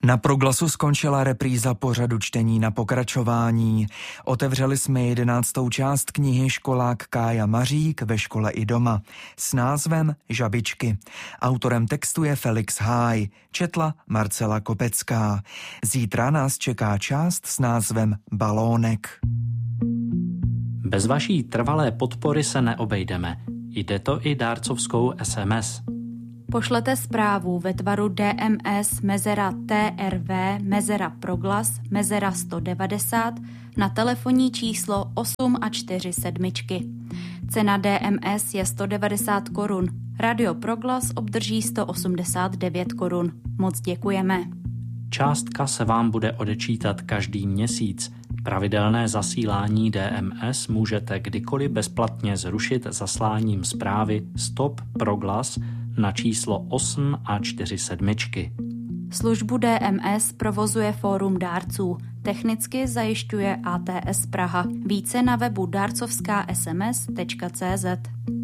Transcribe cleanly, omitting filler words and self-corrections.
Na Proglasu skončila repríza pořadu čtení na pokračování. Otevřeli jsme 11. část knihy Školák Kája Mařík ve škole i doma s názvem Žabičky. Autorem textu je Felix Háj, četla Marcela Kopecká. Zítra nás čeká část s názvem Balónek. Bez vaší trvalé podpory se neobejdeme. Jde to i dárcovskou SMS. Pošlete zprávu ve tvaru DMS mezera TRV mezera Proglas mezera 190 na telefonní číslo 847. Cena DMS je 190 korun. Radio Proglas obdrží 189 korun. Moc děkujeme. Částka se vám bude odečítat každý měsíc. Pravidelné zasílání DMS můžete kdykoliv bezplatně zrušit zasláním zprávy Stop Proglas na číslo 847. Službu DMS provozuje Fórum dárců. Technicky zajišťuje ATS Praha. Více na webu darcovskasms.cz.